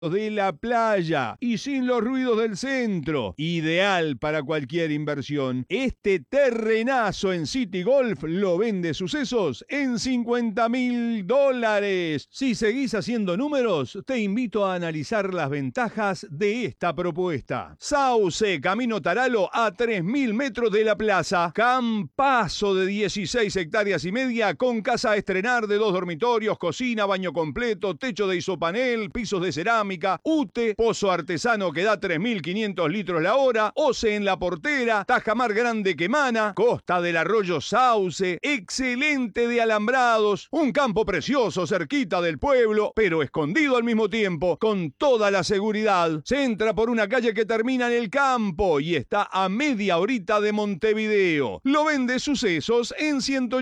de la playa y sin los ruidos del centro. Ideal para cualquier inversión. Este terrenazo en City Golf lo vende Sucesos en $50.000. Si seguís haciendo números, te invito a analizar las ventajas de esta propuesta. Sauce, Camino Taralo, a 3.000 metros de la plaza. Campazo de 16 hectáreas y media con casa a estrenar de 2 dormitorios, cocina, baño completo, techo de isopanel, pisos de cerámica, UTE, pozo artesano que da 3.500 litros la hora, OCE en la portera, tajamar grande que emana, costa del arroyo Sauce, excelente de alambrados, un campo precioso cerquita del pueblo, pero escondido al mismo tiempo, con toda la seguridad. Se entra por una calle que termina en el campo y está a media horita de Montevideo. Lo vende Sucesos en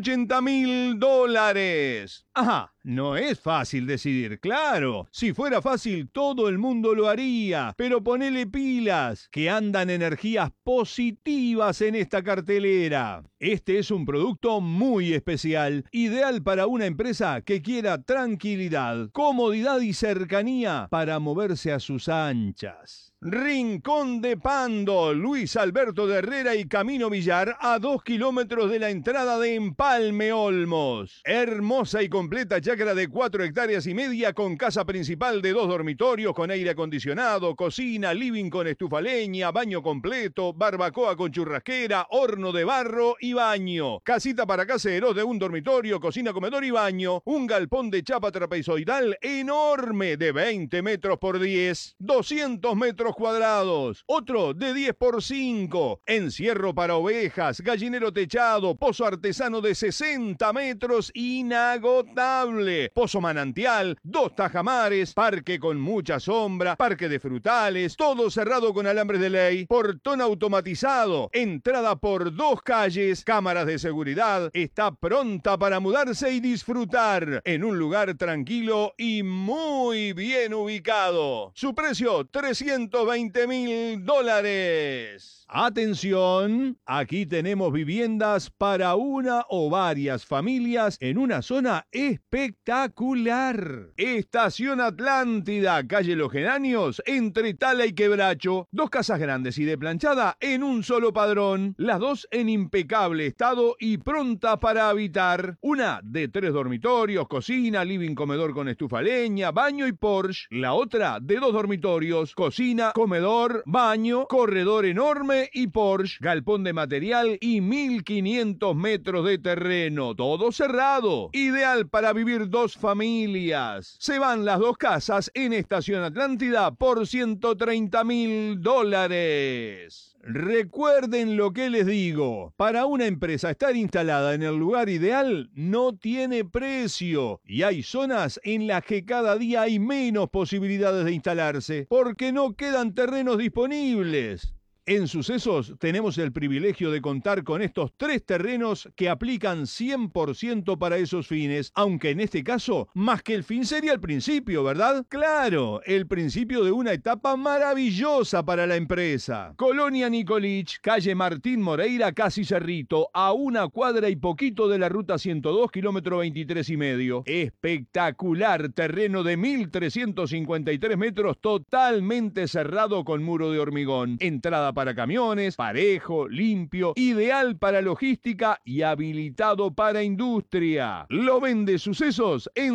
$180.000. Ajá, no es fácil decidir, claro. Si fuera fácil, todo el mundo lo haría. Pero ponele pilas, que andan energías positivas en esta cartelera. Este es un producto muy especial, ideal para una empresa que quiera tranquilidad, comodidad y cercanía para moverse a sus anchas. Rincón de Pando, Luis Alberto de Herrera y Camino Villar, a 2 kilómetros de la entrada de Empalme Olmos. Hermosa y completa chacra de 4 hectáreas y media con casa principal de 2 dormitorios con aire acondicionado, cocina, living con estufa leña, baño completo, barbacoa con churrasquera, horno de barro y baño. Casita para caseros de 1 dormitorio, cocina, comedor y baño. Un galpón de chapa trapezoidal enorme de 20 metros por 10, 200 metros cuadrados. Otro de 10 por 5. Encierro para ovejas, gallinero techado, pozo artesano de 60 metros inagotable. Pozo manantial, 2 tajamares, parque con mucha sombra, parque de frutales, todo cerrado con alambres de ley, portón automatizado, entrada por 2 calles, cámaras de seguridad. Está pronta para mudarse y disfrutar en un lugar tranquilo y muy bien ubicado. Su precio, $320.000. Atención, aquí tenemos viviendas para una o varias familias en una zona espectacular. Estación Atlántida, calle Los Geranios, entre Tala y Quebracho. 2 casas grandes y de planchada en un solo padrón. Las 2 en impecable estado y pronta para habitar. Una de 3 dormitorios, cocina, living, comedor con estufa leña, baño y Porsche. La otra de 2 dormitorios, cocina, comedor, baño, corredor enorme y Porsche, galpón de material y 1.500 metros de terreno, todo cerrado, ideal para vivir 2 familias. Se van las 2 casas en Estación Atlántida por $130.000. Recuerden lo que les digo, para una empresa estar instalada en el lugar ideal no tiene precio y hay zonas en las que cada día hay menos posibilidades de instalarse porque no quedan terrenos disponibles. En Sucesos tenemos el privilegio de contar con estos 3 terrenos que aplican 100% para esos fines, aunque en este caso, más que el fin sería el principio, ¿verdad? Claro, el principio de una etapa maravillosa para la empresa. Colonia Nicolich, calle Martín Moreira, casi Cerrito, a 1 cuadra y poquito de la ruta 102, kilómetro 23,5. Espectacular terreno de 1.353 metros, totalmente cerrado con muro de hormigón. Entrada para camiones, parejo, limpio, ideal para logística y habilitado para industria. Lo vende Sucesos en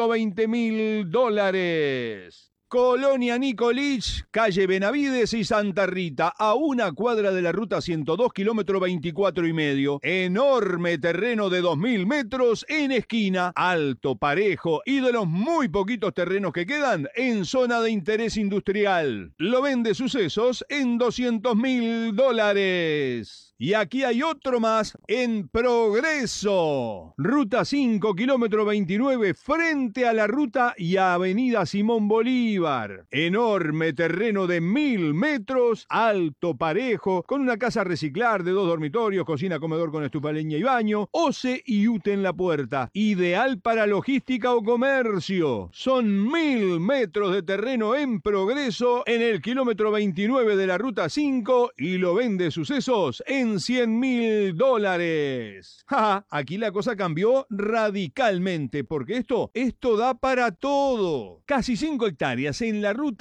$120.000. Colonia Nicolich, calle Benavides y Santa Rita, a 1 cuadra de la ruta 102, kilómetro 24,5. Enorme terreno de 2.000 metros en esquina, alto, parejo y de los muy poquitos terrenos que quedan en zona de interés industrial. Lo vende Sucesos en $200.000. Y aquí hay otro más en Progreso. Ruta 5, kilómetro 29, frente a la ruta y a Avenida Simón Bolívar. Enorme terreno de 1.000 metros, alto, parejo, con una casa a reciclar de 2 dormitorios, cocina, comedor con estufa leña y baño, OCE y UTE en la puerta. Ideal para logística o comercio. Son 1.000 metros de terreno en Progreso en el kilómetro 29 de la ruta 5 y lo vende Sucesos en $100.000. Ja, aquí la cosa cambió radicalmente porque esto da para todo. Casi 5 hectáreas en la ruta